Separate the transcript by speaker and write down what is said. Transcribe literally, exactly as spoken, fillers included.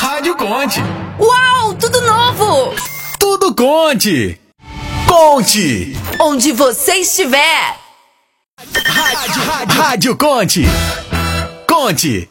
Speaker 1: Rádio Conte.
Speaker 2: Uau, tudo novo!
Speaker 1: Tudo Conte. Conte.
Speaker 2: Onde você estiver.
Speaker 1: Rádio, rádio, rádio Conte. Conte.